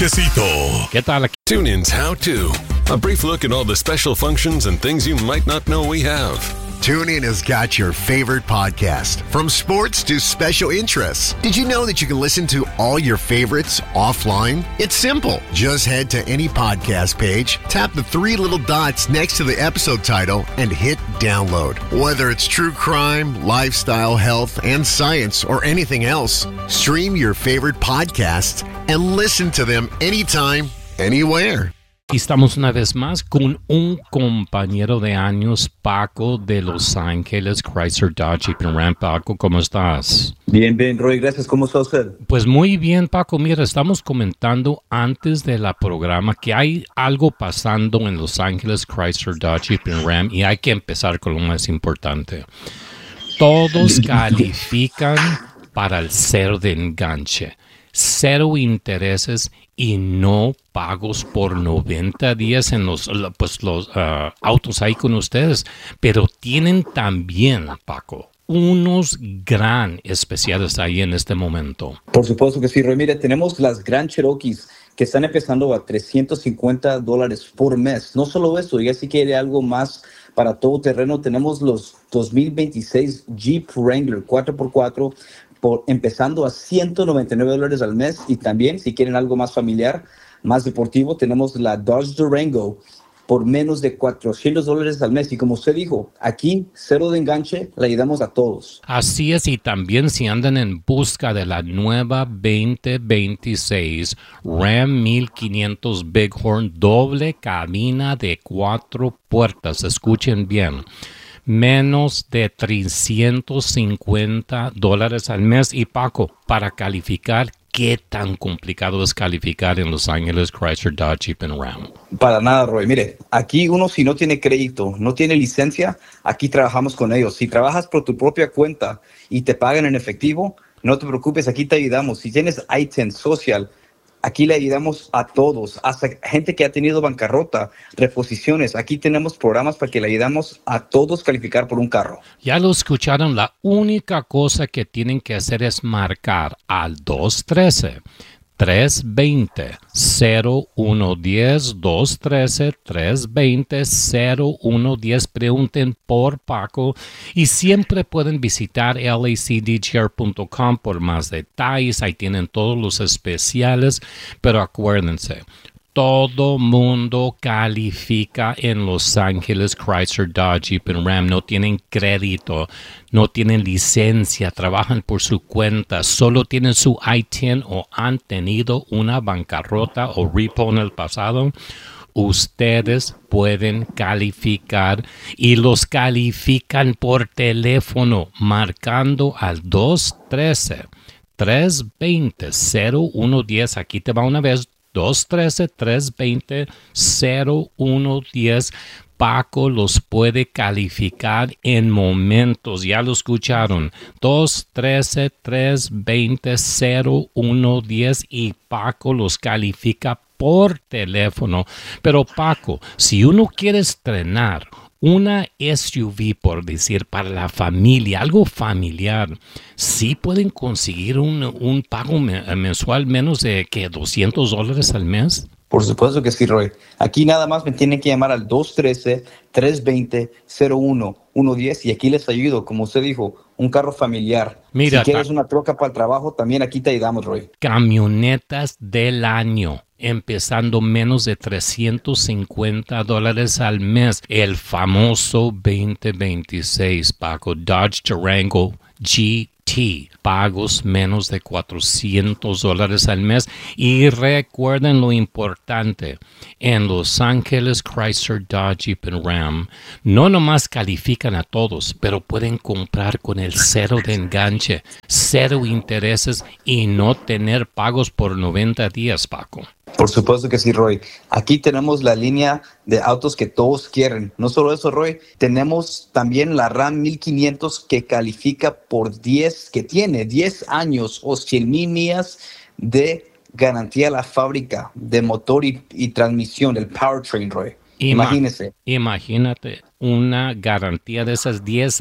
Quesito. ¿Qué tal? TuneIn's How To. A brief look at all the special functions and things you might not know we have. TuneIn has got your favorite podcast, from sports to special interests. Did you know that you can listen to all your favorites offline? It's simple. Just head to any podcast page, tap the three little dots next to the episode title, and hit download. Whether it's true crime, lifestyle, health, and science, or anything else, stream your favorite podcasts and listen to them anytime, anywhere. Aquí estamos una vez más con un compañero de años, Paco, de Los Ángeles, Chrysler, Dodge, Jeep Ram. Paco, ¿cómo estás? Bien, Roy, gracias. ¿Cómo está usted? Pues muy bien, Paco. Mira, estamos comentando antes de la programa que hay algo pasando en Los Ángeles, Chrysler, Dodge, Jeep Ram, y hay que empezar con lo más importante. Todos califican para el cero de enganche. Cero intereses y no pagos por 90 días en los autos ahí con ustedes. Pero tienen también, Paco, unos gran especiales ahí en este momento. Por supuesto que sí, Roy. Mire, tenemos las Grand Cherokees que están empezando a $350 por mes. No solo eso, ya si quiere algo más para todo terreno, tenemos los 2026 Jeep Wrangler 4x4 empezando a $199 al mes. Y también, si quieren algo más familiar, más deportivo, tenemos la Dodge Durango por menos de $400 al mes. Y como usted dijo, aquí, cero de enganche, le ayudamos a todos. Así es, y también si andan en busca de la nueva 2026 Ram 1500 Bighorn doble cabina de 4 puertas, escuchen bien, menos de $350 al mes. Y Paco, para calificar, ¿qué tan complicado es calificar en Los Ángeles, Chrysler, Dodge, Jeep Ram? Para nada, Roy. Mire, aquí uno si no tiene crédito, no tiene licencia, aquí trabajamos con ellos. Si trabajas por tu propia cuenta y te pagan en efectivo, no te preocupes, aquí te ayudamos. Si tienes ITIN, social, aquí le ayudamos a todos, hasta gente que ha tenido bancarrota, reposiciones. Aquí tenemos programas para que le ayudamos a todos calificar por un carro. Ya lo escucharon, la única cosa que tienen que hacer es marcar al 213-320-0110, 213-320-0110. Pregunten por Paco y siempre pueden visitar lacdgr.com por más detalles. Ahí tienen todos los especiales, pero acuérdense, todo mundo califica en Los Ángeles, Chrysler, Dodge, Jeep Ram. No tienen crédito, no tienen licencia, trabajan por su cuenta, solo tienen su ITIN o han tenido una bancarrota o repo en el pasado. Ustedes pueden calificar y los califican por teléfono marcando al 213-320-0110. Aquí te va una vez. 213-320-0110. Paco los puede calificar en momentos. Ya lo escucharon. 213-320-0110 y Paco los califica por teléfono. Pero Paco, si uno quiere estrenar una SUV, por decir, para la familia, algo familiar, ¿sí pueden conseguir un pago mensual menos de que $200 al mes? Por supuesto que sí, Roy. Aquí nada más me tienen que llamar al 213-320-0110 y aquí les ayudo. Como usted dijo, un carro familiar. Mira, si quieres una troca para el trabajo, también aquí te ayudamos, Roy. Camionetas del año, empezando menos de $350 al mes. El famoso 2026, Paco, Dodge Durango GT. Pagos menos de $400 al mes. Y recuerden lo importante, en Los Ángeles, Chrysler, Dodge, Jeep Ram, no nomás califican a todos, pero pueden comprar con el cero de enganche, cero intereses y no tener pagos por 90 días, Paco. Por supuesto que sí, Roy. Aquí tenemos la línea de autos que todos quieren. No solo eso, Roy, tenemos también la Ram 1500 que califica por 10, que tiene 10 años o 100,000 millas de garantía a la fábrica de motor y transmisión, el powertrain, Roy. Imagínese. Imagínate una garantía de esas 10